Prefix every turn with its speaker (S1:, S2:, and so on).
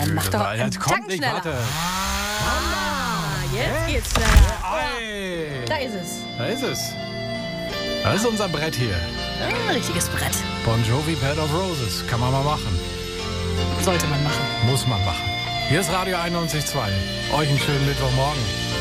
S1: mach doch einen
S2: Jetzt kommt
S1: Tacken
S2: nicht,
S1: schneller.
S2: warte.
S1: Jetzt geht's schneller.
S2: Ei.
S1: Da ist es.
S2: Da ist es. Das ist unser Brett hier.
S1: Ein richtiges Brett.
S2: Bon Jovi, Bed of Roses. Kann man mal machen.
S1: Sollte man machen.
S2: Muss man machen. Hier ist Radio 91.2. Euch einen schönen Mittwochmorgen.